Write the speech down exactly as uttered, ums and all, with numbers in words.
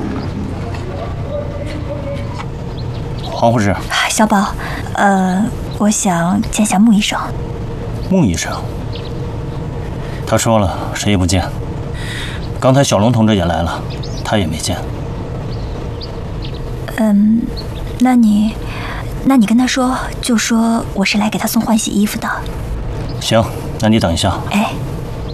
黄护士， 小宝，呃，我想见下穆医生。 穆医生，他说了，谁也不见。刚才小龙同志也来了，他也没见。 嗯，那你，那你跟他说，就说我是来给他送换洗衣服的。 行，那你等一下。 哎。